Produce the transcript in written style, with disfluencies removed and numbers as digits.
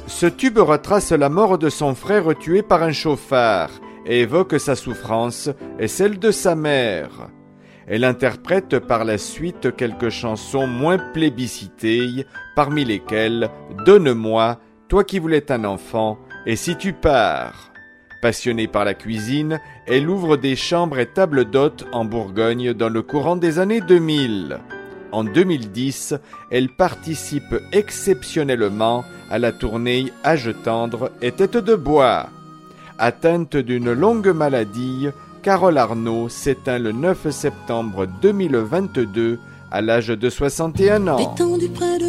Ce tube retrace la mort de son frère tué par un chauffard et évoque sa souffrance et celle de sa mère. Elle interprète par la suite quelques chansons moins plébiscitées, parmi lesquelles « Donne-moi, toi qui voulais un enfant, et si tu pars ». Passionnée par la cuisine, elle ouvre des chambres et tables d'hôtes en Bourgogne dans le courant des années 2000. En 2010, elle participe exceptionnellement à la tournée Âge tendre et tête de bois. Atteinte d'une longue maladie, Carole Arnaud s'éteint le 9 septembre 2022 à l'âge de 61 ans.